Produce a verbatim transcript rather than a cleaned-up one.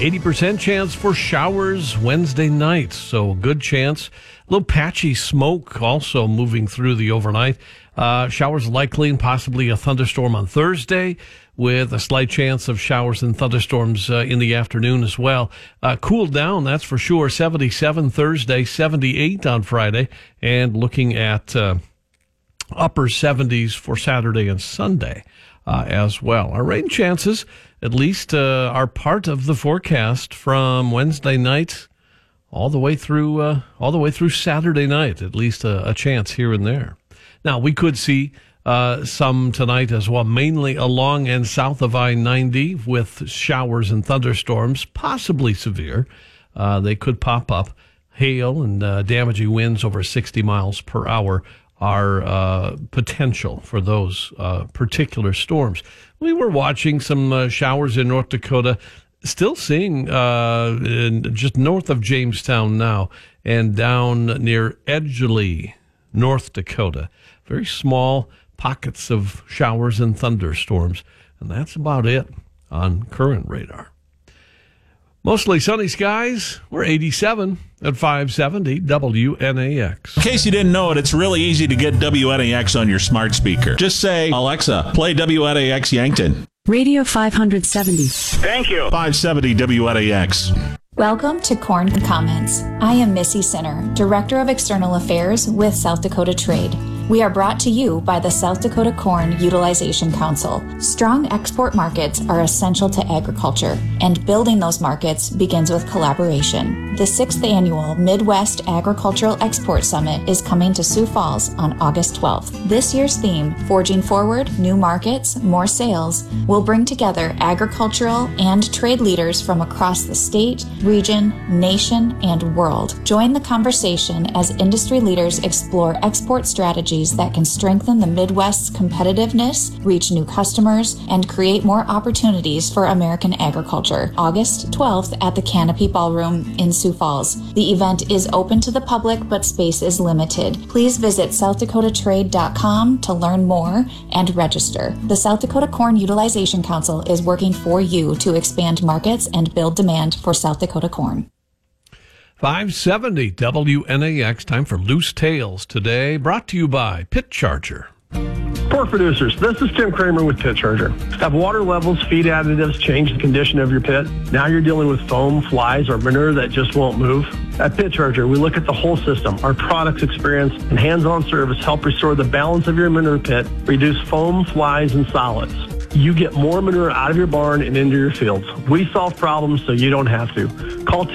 eighty percent chance for showers Wednesday night, so good chance. A little patchy smoke also moving through the overnight. Uh, showers likely and possibly a thunderstorm on Thursday, with a slight chance of showers and thunderstorms uh, in the afternoon as well. Uh, cooled down, that's for sure. seventy-seven Thursday, seventy-eight on Friday, and looking at uh, upper seventies for Saturday and Sunday uh, as well. Our rain chances, at least, uh, are part of the forecast from Wednesday night all the way through uh, all the way through Saturday night. At least a, a chance here and there. Now we could see Uh, some tonight as well, mainly along and south of I ninety with showers and thunderstorms, possibly severe. Uh, they could pop up. Hail and uh, damaging winds over sixty miles per hour are uh, potential for those uh, particular storms. We were watching some uh, showers in North Dakota, still seeing uh, in, just north of Jamestown now and down near Edgeley, North Dakota. Very small pockets of showers and thunderstorms, and that's about it on current radar. Mostly sunny skies. We're eighty-seven at five seventy W N A X. In case you didn't know it, it's really easy to get W N A X on your smart speaker. Just say, Alexa, play W N A X Yankton. Radio five seventy. Thank you. five seventy W N A X. Welcome to Corn Comments. I am Missy Sinner, Director of External Affairs with South Dakota Trade. We are brought to you by the South Dakota Corn Utilization Council. Strong export markets are essential to agriculture, and building those markets begins with collaboration. The sixth annual Midwest Agricultural Export Summit is coming to Sioux Falls on August twelfth. This year's theme, Forging Forward, New Markets, More Sales, will bring together agricultural and trade leaders from across the state, region, nation, and world. Join the conversation as industry leaders explore export strategies that can strengthen the Midwest's competitiveness, reach new customers, and create more opportunities for American agriculture. August twelfth at the Canopy Ballroom in Sioux Falls. The event is open to the public, but space is limited. Please visit south dakota trade dot com to learn more and register. The South Dakota Corn Utilization Council is working for you to expand markets and build demand for South Dakota corn. five seventy W N A X, time for Loose Tales today, brought to you by Pit Charger. Pork producers, this is Tim Kramer with Pit Charger. Have water levels, feed additives changed the condition of your pit? Now you're dealing with foam, flies, or manure that just won't move? At Pit Charger, we look at the whole system. Our products experience and hands-on service help restore the balance of your manure pit, reduce foam, flies, and solids. You get more manure out of your barn and into your fields. We solve problems so you don't have to. Call